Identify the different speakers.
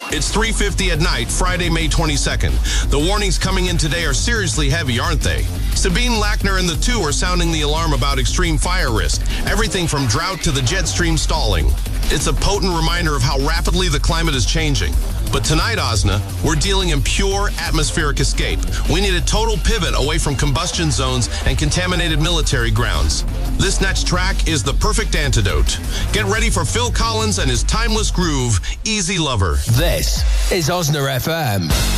Speaker 1: It's 3:50 at night, Friday, May 22nd. The warnings coming in today are seriously heavy, aren't they? Sabine Lackner and the 2 are sounding the alarm about extreme fire risk. Everything from drought to the jet stream stalling. It's a potent reminder of how rapidly the climate is changing. But tonight, Osna, we're dealing in pure atmospheric escape. We need a total pivot away from combustion zones and contaminated military grounds. This next track is the perfect antidote. Get ready for Phil Collins and his timeless groove, Easy Lover.
Speaker 2: This is Osna FM.